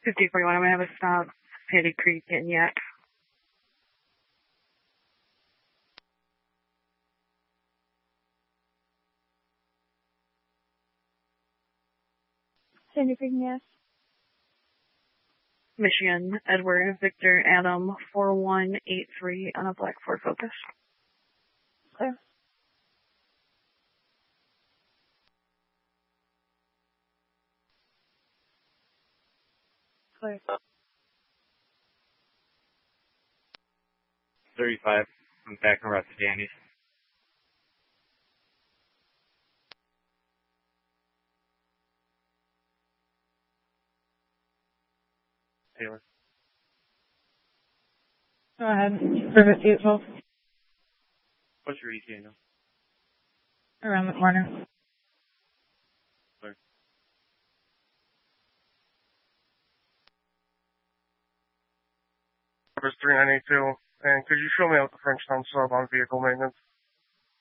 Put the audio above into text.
5041, I'm going to have a stop. Sandy Creek and Yak. Sandy Creek, yes. Michigan, Edward, Victor, Adam, 4183 on a black Ford Focus. Clear. Clear. 35. I'm back and rest of Danny's. Taylor. Go ahead. Private vehicle. What's your ETA now? Around the corner. Clear. Service 3982, and could you show me out the Frenchtown sub on vehicle maintenance?